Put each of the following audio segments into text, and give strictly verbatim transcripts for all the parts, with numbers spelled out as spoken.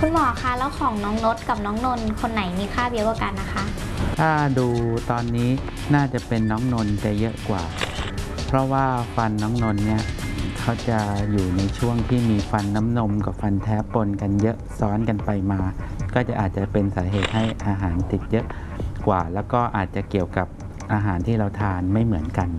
คุณหมอคะแล้วของน้องนดกับน้องนนท์คนไหนมีค่าเยอะกว่ากันนะคะถ้าดูตอนนี้น่าจะเป็นน้องนนท์จะเยอะกว่าเพราะว่าฟันน้องนนท์เนี่ยเขาจะอยู่ในช่วงที่มีฟันน้ำนมกับฟันแท้ปนกันเยอะซ้อนกันไปมาก็จะอาจจะเป็นสาเหตุให้อาหารติดเยอะกว่าแล้วก็อาจจะเกี่ยวกับอาหารที่เราทานไม่เหมือนกัน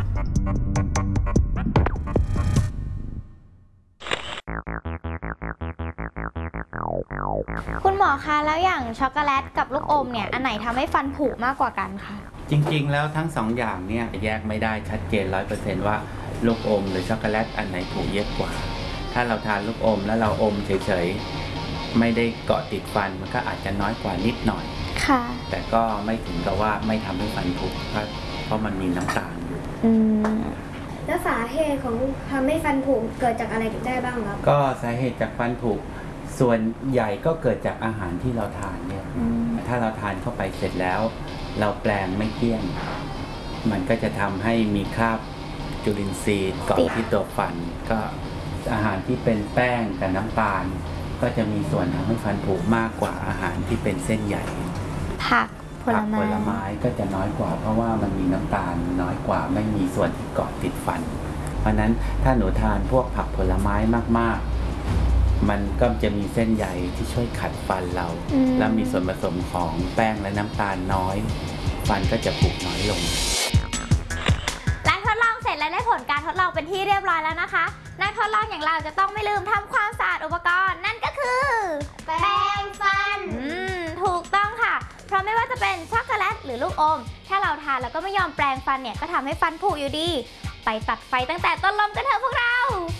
คุณหมอคะแล้วอย่างช็อกโกแลตกับลูกอมเนี่ยอันไหนทำให้ฟันผุมากกว่ากันคะจริงๆแล้วทั้งสองอย่างเนี่ยแยกไม่ได้ชัดเจน ร้อยเปอร์เซ็นต์ ว่าลูกอมหรือช็อกโกแลตอันไหนผุเยอะกว่าถ้าเราทานลูกอมแล้วเราอมเฉยๆไม่ได้เกาะติดฟันมันก็อาจจะน้อยกว่านิดหน่อยค่ะแต่ก็ไม่ถึงกับว่าไม่ทำให้ฟันผุเพราะมันมีน้ำตาลอยู่อืมแล้วสาเหตุของทำให้ฟันผุเกิดจากอะไรได้บ้างครับก็สาเหตุจากฟันผุส่วนใหญ่ก็เกิดจากอาหารที่เราทานเนี่ยถ้าเราทานเข้าไปเสร็จแล้วเราแปลงไม่เกลี้ยงมันก็จะทำให้มีคราบจุลินทรีย์เกาะที่ตัวฟันก็อาหารที่เป็นแป้งกับน้ำตาลก็จะมีส่วนทำให้ฟันผุมากกว่าอาหารที่เป็นเส้นใหญ่ผักผลไม้ผลไม้ก็จะน้อยกว่าเพราะว่ามันมีน้ำตาลน้อยกว่าไม่มีส่วนที่เกาะติดฟันเพราะนั้นถ้าหนูทานพวกผักผลไม้มากๆมันก็จะมีเส้นใยที่ช่วยขัดฟันเราและมีส่วนผสมของแป้งและน้ำตาลน้อยฟันก็จะผุน้อยลงและทดลองเสร็จและได้ผลการทดลองเป็นที่เรียบร้อยแล้วนะคะนักทดลองอย่างเราจะต้องไม่ลืมทำความสะอาดอุปกรณ์นั่นก็คือแปรงฟันอืมถูกต้องค่ะเพราะไม่ว่าจะเป็นช็อกโกแลตหรือลูกอมถ้าเราทานแล้วก็ไม่ยอมแปรงฟันเนี่ยก็ทำให้ฟันผุอยู่ดีไปตัดไฟตั้งแต่ต้นลมกันเถอะพวกเรา